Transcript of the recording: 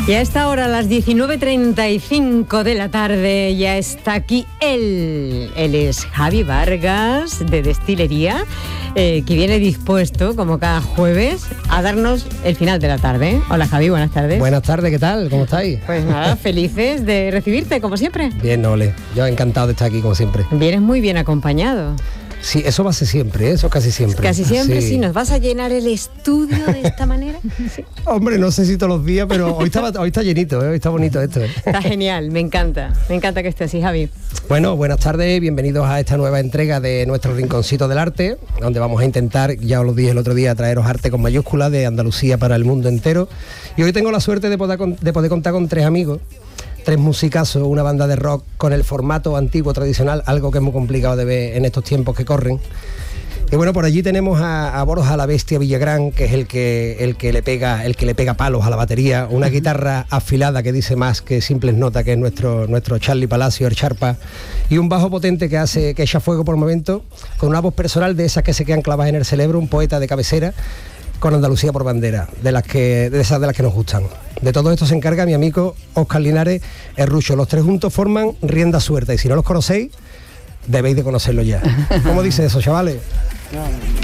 Y a esta hora, a las 19:35 de la tarde, ya está aquí él. Él es Javi Vargas, de Destilería, que viene dispuesto, como cada jueves, a darnos el final de la tarde. Hola Javi, buenas tardes. Buenas tardes, ¿qué tal? ¿Cómo estáis? Pues nada, felices de recibirte, como siempre. Bien, Ole. Yo encantado de estar aquí, como siempre. Vienes muy bien acompañado. Sí, eso va a ser siempre, eso casi siempre. Casi siempre, sí. ¿Nos vas a llenar el estudio de esta manera? Sí. Hombre, no sé si todos los días, pero hoy está llenito, hoy está bonito esto. Está genial, me encanta que estés así, Javi. Bueno, buenas tardes, bienvenidos a esta nueva entrega de nuestro Rinconcito del Arte, donde vamos a intentar, ya os lo dije el otro día, traeros arte con mayúsculas de Andalucía para el mundo entero. Y hoy tengo la suerte de poder contar con tres amigos, tres musicazos, una banda de rock con el formato antiguo tradicional, algo que es muy complicado de ver en estos tiempos que corren. Y bueno, por allí tenemos a Borja la Bestia Villagrán, que es el que le pega palos a la batería, una guitarra afilada que dice más que simples notas, que es nuestro Charlie Palacio, el Charpa, y un bajo potente que echa fuego por momentos, con una voz personal de esas que se quedan clavadas en el cerebro, un poeta de cabecera, con Andalucía por bandera, de esas de las que nos gustan. De todo esto se encarga mi amigo Óscar Linares, el Rucho. Los tres juntos forman Rienda Suelta, y si no los conocéis, debéis de conocerlo ya. ¿Cómo dice eso, chavales?